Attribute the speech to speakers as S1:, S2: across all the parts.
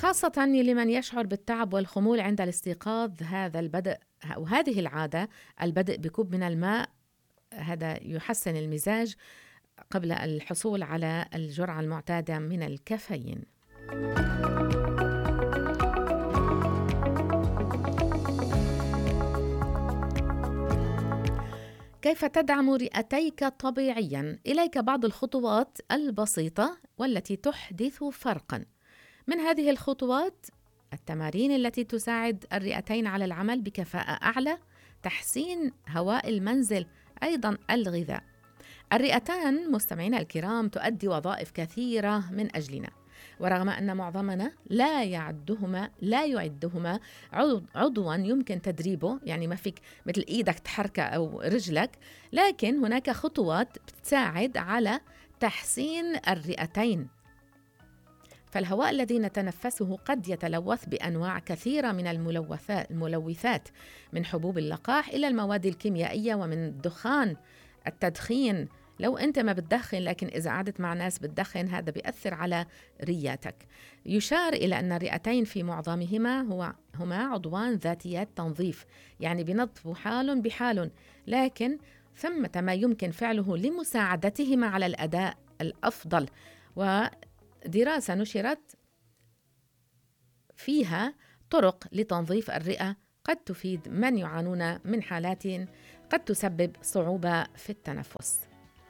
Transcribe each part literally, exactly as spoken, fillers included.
S1: خاصة لمن يشعر بالتعب والخمول عند الاستيقاظ. هذا البدء أو هذه العادة، البدء بكوب من الماء، هذا يحسن المزاج قبل الحصول على الجرعة المعتادة من الكافيين. كيف تدعم رئتيك طبيعياً؟ إليك بعض الخطوات البسيطة والتي تحدث فرقاً. من هذه الخطوات: التمارين التي تساعد الرئتين على العمل بكفاءة أعلى، تحسين هواء المنزل، أيضاً الغذاء. الرئتان مستمعينا الكرام تؤدي وظائف كثيرة من أجلنا، ورغم أن معظمنا لا يعدهما لا يعدهما عضواً يمكن تدريبه، يعني ما فيك مثل إيدك تحركه أو رجلك، لكن هناك خطوات بتساعد على تحسين الرئتين. فالهواء الذي نتنفسه قد يتلوث بأنواع كثيرة من الملوثات، من حبوب اللقاح إلى المواد الكيميائية ومن الدخان. التدخين، لو أنت ما بتدخن لكن إذا قعدت مع ناس بتدخن، هذا بيأثر على رئتك. يشار إلى أن الرئتين في معظمهما هو هما عضوان ذاتيات تنظيف، يعني بينظفوا حال بحال، لكن ثمة ما يمكن فعله لمساعدتهما على الأداء الأفضل. ودراسة نشرت فيها طرق لتنظيف الرئة قد تفيد من يعانون من حالات قد تسبب صعوبة في التنفس.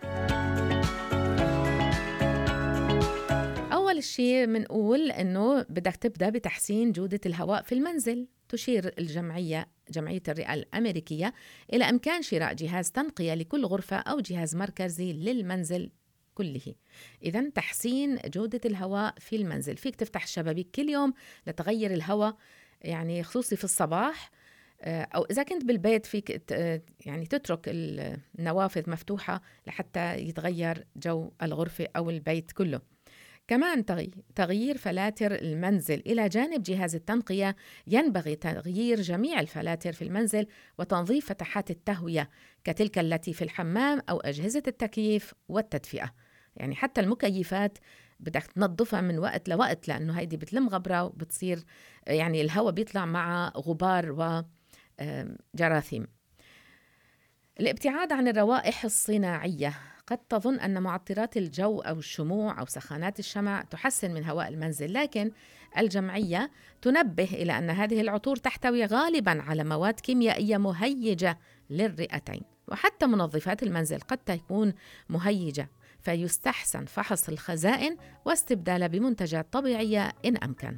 S1: أول شيء منقول إنه بدك تبدأ بتحسين جودة الهواء في المنزل. تشير الجمعية جمعية الرئة الأمريكية إلى إمكان شراء جهاز تنقية لكل غرفة أو جهاز مركزي للمنزل كله. إذن تحسين جودة الهواء في المنزل، فيك تفتح الشبابيك كل يوم لتغير الهواء، يعني خصوصي في الصباح، أو إذا كنت بالبيت فيك يعني تترك النوافذ مفتوحة لحتى يتغير جو الغرفة أو البيت كله. كمان تغيير فلاتر المنزل. إلى جانب جهاز التنقية ينبغي تغيير جميع الفلاتر في المنزل وتنظيف فتحات التهوية كتلك التي في الحمام أو أجهزة التكييف والتدفئة. يعني حتى المكيفات بدك تنظفها من وقت لوقت، لأنه هيدي بتلم غبرة وبتصير يعني الهواء بيطلع مع غبار وجراثيم. الابتعاد عن الروائح الصناعية. قد تظن أن معطرات الجو أو الشموع أو سخانات الشمع تحسن من هواء المنزل، لكن الجمعية تنبه إلى أن هذه العطور تحتوي غالباً على مواد كيميائية مهيجة للرئتين، وحتى منظفات المنزل قد تكون مهيجة، فيستحسن فحص الخزائن واستبدالها بمنتجات طبيعية إن أمكن.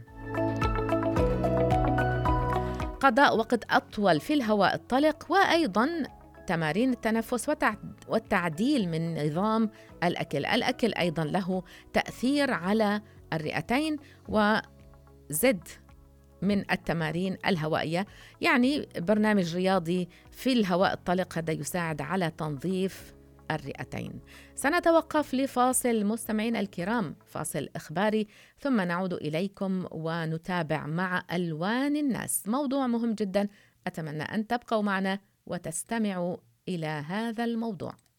S1: قضاء وقت أطول في الهواء الطلق، وأيضاً تمارين التنفس والتعديل من نظام الأكل. الأكل أيضاً له تأثير على الرئتين، وزد من التمارين الهوائية، يعني برنامج رياضي في الهواء الطلق، هذا يساعد على تنظيف الرئتين. سنتوقف لفاصل مستمعين الكرام، فاصل إخباري، ثم نعود إليكم ونتابع مع ألوان الناس، موضوع مهم جدا. أتمنى أن تبقوا معنا وتستمعوا إلى هذا الموضوع.